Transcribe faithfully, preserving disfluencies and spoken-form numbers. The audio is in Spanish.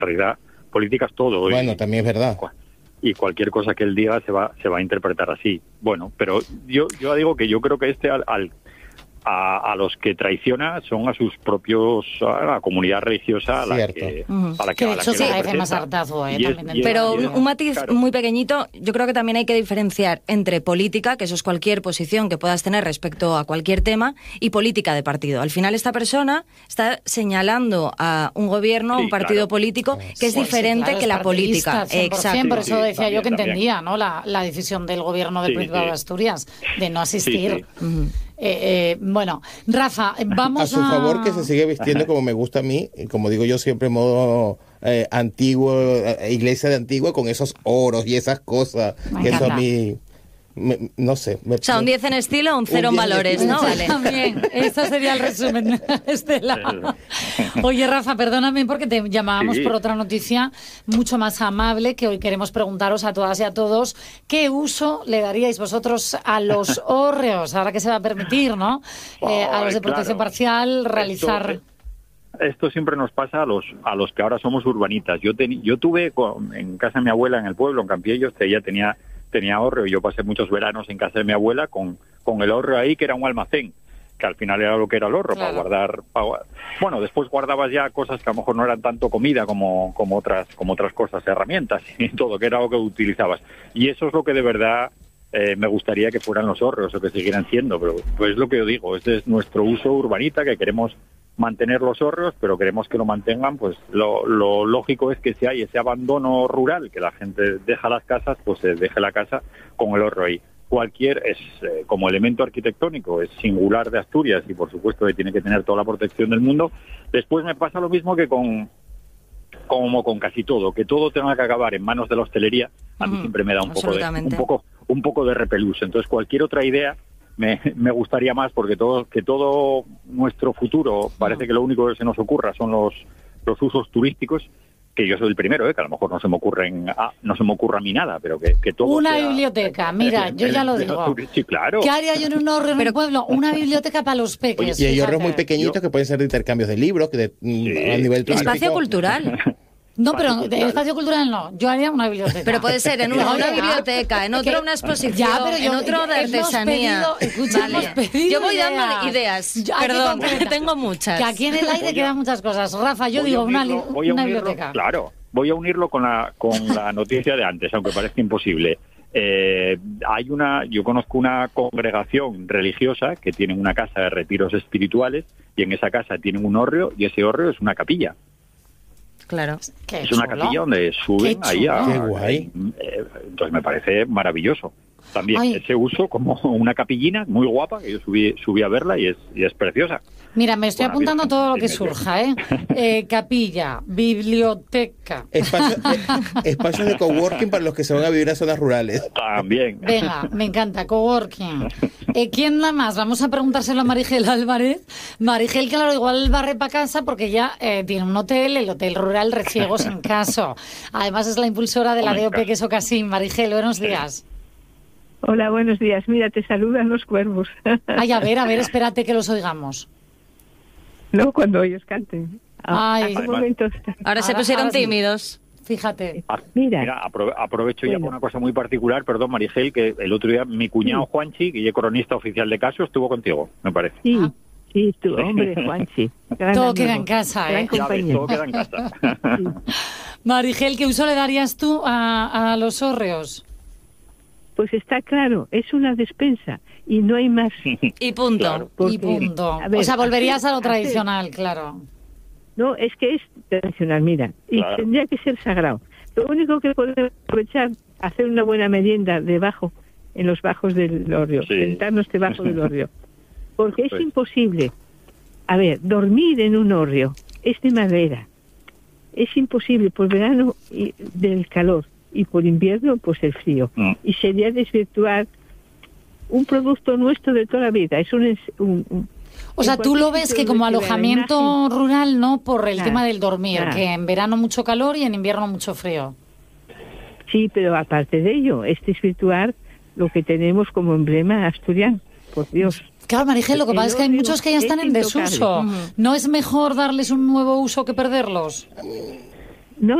realidad política es todo. Bueno, y, también es verdad. Y cualquier cosa que él diga se va se va a interpretar así. Bueno, pero yo yo digo que yo creo que este al, al A, a los que traiciona son a sus propios, a la comunidad religiosa a la Cierto. que, Uh-huh. a la que, que de a la hecho que se lo parece más representa. hartazgo, ¿eh? Y es- También y es- Pero y un, es- un matiz claro. muy pequeñito, yo creo que también hay que diferenciar entre política, que eso es cualquier posición que puedas tener respecto a cualquier tema, y política de partido. Al final esta persona está señalando a un gobierno, a Sí, un partido claro. político, que es Pues sí, diferente claro, que es la política. partidista, cien por ciento, Exacto. por eso Sí, decía yo que también, entendía, ¿no? La, la decisión del gobierno del Sí, Principado sí. de Asturias de no asistir. Sí, Ujú. Eh, eh, bueno, Rafa, vamos A su favor, que se sigue vistiendo como me gusta a mí, y como digo yo siempre, modo eh, antiguo, eh, iglesia de antigua, con esos oros y esas cosas, Me que eso encanta. a mí, me- no sé. Me, O sea, un diez en estilo, un cero en diez en valores, estilo. ¿no? Vale. También, eso sería el resumen, Estela. Oye, Rafa, perdóname porque te llamábamos Sí. por otra noticia mucho más amable, que hoy queremos preguntaros a todas y a todos qué uso le daríais vosotros a los hórreos, ahora que se va a permitir, ¿no? Eh, a los de Ay, protección claro. parcial realizar... Esto, esto siempre nos pasa a los a los que ahora somos urbanitas. Yo teni- yo tuve con- en casa de mi abuela en el pueblo, en Campiellos, que ella tenía tenía hórreo, y yo pasé muchos veranos en casa de mi abuela con, con el hórreo ahí, que era un almacén, que al final era lo que era el hórreo, Claro. para guardar... para gua- bueno, después guardabas ya cosas que a lo mejor no eran tanto comida como, como, otras, como otras cosas, herramientas y todo, que era lo que utilizabas. Y eso es lo que de verdad... Eh, me gustaría que fueran los hórreos o que siguieran siendo, pero pues es lo que yo digo, este es nuestro uso urbanita, que queremos mantener los hórreos, pero queremos que lo mantengan, pues lo, lo lógico es que si hay ese abandono rural, que la gente deja las casas, pues se deje la casa con el hórreo ahí. Cualquier, es eh, como elemento arquitectónico, es singular de Asturias y por supuesto que tiene que tener toda la protección del mundo. Después me pasa lo mismo que con como con casi todo, que todo tenga que acabar en manos de la hostelería, a mí Ujú, siempre me da un poco de, un absolutamente. poco un poco de repelús. Entonces cualquier otra idea me, me gustaría más, porque todo que todo nuestro futuro parece que lo único que se nos ocurra son los los usos turísticos, que yo soy el primero, ¿eh? Que a lo mejor no se me ocurren ah, no se me ocurra a mí nada, pero que, que todo Una sea- biblioteca, mira, yo ya lo digo. Sí, claro. ¿Qué haría yo en un hórreo en un pueblo? Una biblioteca para los peques. Y hay hórreos fíjate. muy pequeñitos Yo- que pueden ser de intercambios de libros, que de, mm, a nivel turístico. Espacio cultural. No, pero Espacio de cultural. espacio cultural no. Yo haría una biblioteca. Pero puede ser en una, Oye, una ah, biblioteca, en otra que- una exposición, Ya, pero yo- en otro de hemos artesanía. pedido- escucha, Vale. hemos pedido Yo voy ideas. dando ideas. Ya, hay que Perdón, concretar. tengo muchas. Que aquí en el aire Voy a- quedan muchas cosas. Rafa, yo Voy a digo una, unirlo- li- voy a una unirlo, biblioteca. Claro, voy a unirlo con la con la noticia de antes, aunque parezca imposible. Eh, hay una, yo conozco una congregación religiosa que tienen una casa de retiros espirituales, y en esa casa tienen un hórreo, y ese hórreo es una capilla. Claro. Qué Es una chulo. capilla donde suben Qué ahí a... chulo. Qué guay. eh, entonces me parece maravilloso. También Ay. ese uso como una capillina muy guapa, que yo subí, subí a verla y es, y es preciosa. Mira, me estoy Buena apuntando Virgen, todo lo que sin medio. surja, ¿eh? Eh, Capilla, biblioteca. Espacio- eh, espacios de coworking para los que se van a vivir a zonas rurales. También. Venga, me encanta, coworking. Eh, ¿Quién da más? Vamos a preguntárselo a Marigel Álvarez. Marigel, claro, igual barre para casa porque ya eh, tiene un hotel, el Hotel Rural Reciegos en Caso. Además es la impulsora de la Hombre, D O P Caso. Queso Casín. Marigel, buenos días. Hola, buenos días. Mira, te saludan los cuervos. Ay, a ver, a ver, espérate que los oigamos. No, cuando ellos canten. Ah, Ay. hace un momento- Ahora se Ahora- pusieron ahora sí. tímidos. Fíjate. Ah, Mira. apro- aprovecho ya Bueno. por una cosa muy particular, perdón, Marigel, que el otro día mi cuñado Juanchi, que es cronista oficial de Caso, estuvo contigo, me parece. Sí, Ah. sí, tú, hombre, Juanchi. gran Todo amigo, queda en casa, gran ¿eh? Ya ves, compañero. todo queda en casa. Marigel, ¿qué uso le darías tú a, a los hórreos? Pues está claro, es una despensa y no hay más. Y punto. Claro. Porque, Y punto. a ver, O sea, volverías a lo hace- tradicional, claro. No, es que es tradicional, mira, y Claro. tendría que ser sagrado. Lo único que podemos aprovechar, hacer una buena merienda debajo, en los bajos del hórreo, Sí. sentarnos debajo del hórreo. Porque es Pues. imposible. A ver, dormir en un hórreo es de madera. Es imposible por verano y del calor y por invierno pues el frío. Mm. Y sería desvirtuar un producto nuestro de toda la vida. Es un... un- un- O sea, en tú lo cualquier ves sitio que como donde se vea la alojamiento imagen- rural, ¿no? Por el Claro, tema del dormir, claro. que en verano mucho calor y en invierno mucho frío. Sí, pero aparte de ello, es desvirtuar lo que tenemos como emblema asturiano, por Dios. Claro, Marigel, lo que El pasa es que hay hórreo muchos que ya es están en intocable. desuso. Ujú. ¿No es mejor darles un nuevo uso que perderlos?